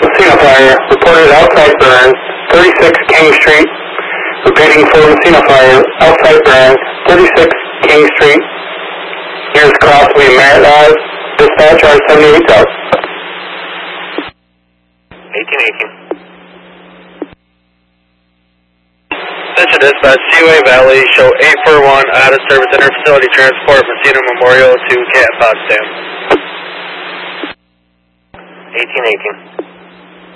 Messina Fire, reported outside burn, 36 King Street. Repeating for Messina Fire, outside burn, 36 King Street. Nearest cross will be Merritt Ave. Dispatch R78 out. 1818. Attention dispatch, Seaway Valley, show 841 out of service interfacility transport Messina Memorial to Canton Potsdam. 1818.